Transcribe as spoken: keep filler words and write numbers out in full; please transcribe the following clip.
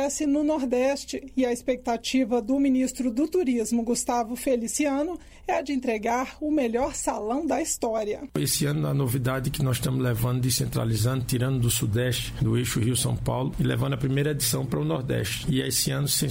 acontece no Nordeste e a expectativa do ministro do Turismo, Gustavo Feliciano, é a de entregar o melhor salão da história. Esse ano a novidade que nós estamos levando, descentralizando, tirando do Sudeste, do eixo Rio-São Paulo e levando a primeira edição para o Nordeste. E esse ano, sem